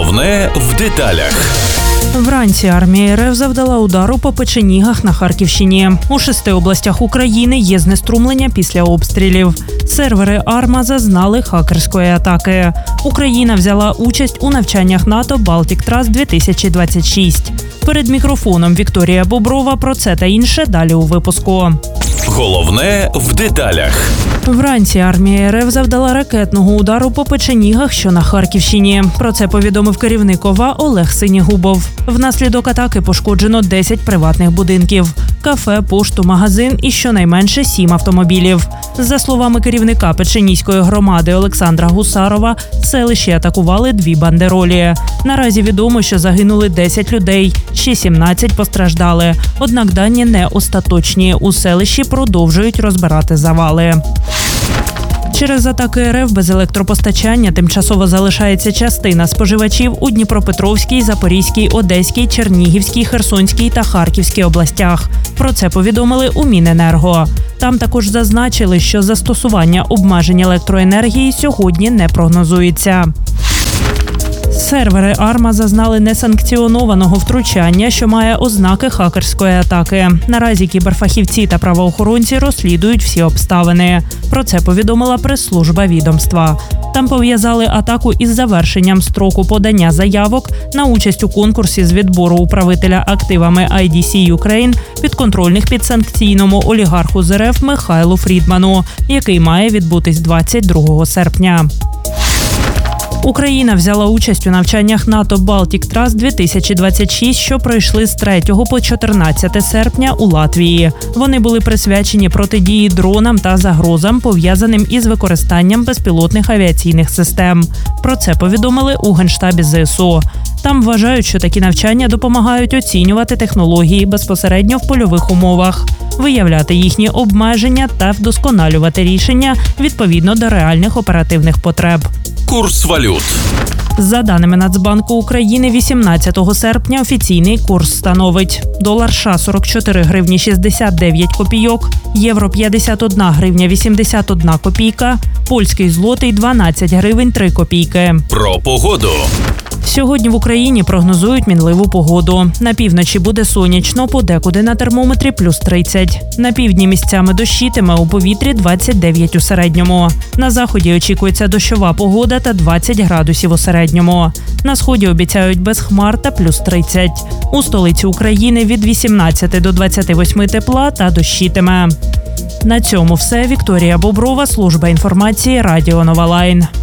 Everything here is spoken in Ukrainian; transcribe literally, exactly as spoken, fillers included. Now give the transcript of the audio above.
Головне в деталях. Вранці армія РФ завдала удару по печенігах на Харківщині. У шести областях України є знеструмлення після обстрілів. Сервери АРМА зазнали хакерської атаки. Україна взяла участь у навчаннях НАТО «Балтік Трас-дві тисячі двадцять шість». Перед мікрофоном Вікторія Боброва. Про це та інше далі у випуску. Головне в деталях. Вранці армія РФ завдала ракетного удару по печенігах, що на Харківщині. Про це повідомив керівник ОВА Олег Синігубов. Внаслідок атаки пошкоджено десять приватних будинків, кафе, пошту, магазин і щонайменше сім автомобілів. За словами керівника Печеніської громади Олександра Гусарова, селищі атакували дві бандеролі. Наразі відомо, що загинули десять людей, ще сімнадцять постраждали. Однак дані не остаточні. У селищі продовжують розбирати завали. Через атаки РФ без електропостачання тимчасово залишається частина споживачів у Дніпропетровській, Запорізькій, Одеській, Чернігівській, Херсонській та Харківській областях. Про це повідомили у Міненерго. Там також зазначили, що застосування обмежень електроенергії сьогодні не прогнозується. Сервери АРМА зазнали несанкціонованого втручання, що має ознаки хакерської атаки. Наразі кіберфахівці та правоохоронці розслідують всі обставини. Про це повідомила прес-служба відомства. Там пов'язали атаку із завершенням строку подання заявок на участь у конкурсі з відбору управителя активами ай ді сі Ukraine, підконтрольних підсанкційному олігарху з РФ Михайлу Фрідману, який має відбутись двадцять другого серпня. Україна взяла участь у навчаннях НАТО «Балтік Трас-дві тисячі двадцять шість», що пройшли з третього по чотирнадцяте серпня у Латвії. Вони були присвячені протидії дронам та загрозам, пов'язаним із використанням безпілотних авіаційних систем. Про це повідомили у Генштабі зе ес о. Там вважають, що такі навчання допомагають оцінювати технології безпосередньо в польових умовах, виявляти їхні обмеження та вдосконалювати рішення відповідно до реальних оперативних потреб. Курс валют. За даними Нацбанку України, вісімнадцятого серпня офіційний курс становить: долар США – сорок чотири гривні шістдесят дев'ять копійок, євро – п'ятдесят одна гривня вісімдесят одна копійка, польський злотий – дванадцять гривень три копійки. Про погоду. Сьогодні в Україні прогнозують мінливу погоду. На півночі буде сонячно, подекуди на термометрі плюс тридцять. На півдні місцями дощитиме, у повітрі двадцять дев'ять у середньому. На заході очікується дощова погода та двадцять градусів у середньому. На сході обіцяють без хмар та плюс тридцять. У столиці України від вісімнадцяти до двадцяти восьми тепла та дощитиме. На цьому все. Вікторія Боброва, служба інформації, Радіо Нова Лайн.